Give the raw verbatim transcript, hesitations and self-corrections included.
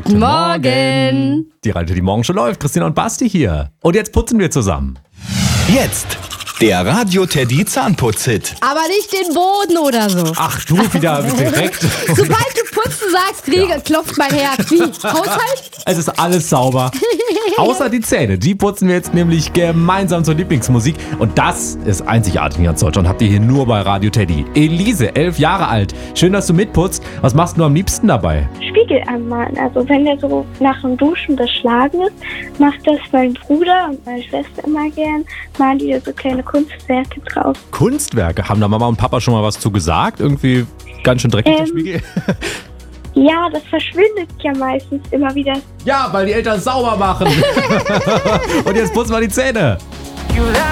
Guten Morgen. Die Radio, die morgen schon läuft. Christina und Basti hier. Und jetzt putzen wir zusammen. Jetzt der Radio Teddy Zahnputz-Hit. Aber nicht den Boden oder so. Ach, du wieder direkt. Sobald du putzen sagst, kriege, ja. klopft mein Herz. Wie? Haushalt? Es ist alles sauber. Außer die Zähne. Die putzen wir jetzt nämlich gemeinsam zur Lieblingsmusik. Und das ist einzigartig in ganz Deutschland. Habt ihr hier nur bei Radio Teddy. Elise, elf Jahre alt. Schön, dass du mitputzt. Was machst du am liebsten dabei? Spiegel anmalen. Also wenn der so nach dem Duschen beschlagen ist, macht das mein Bruder und meine Schwester immer gern. Malen die da so kleine Kunstwerke drauf. Kunstwerke? Haben da Mama und Papa schon mal was zu gesagt? Irgendwie ganz schön dreckig, Ähm, der Spiegel? Ja, das verschwindet ja meistens immer wieder. Ja, weil die Eltern sauber machen. Und jetzt putzen wir die Zähne.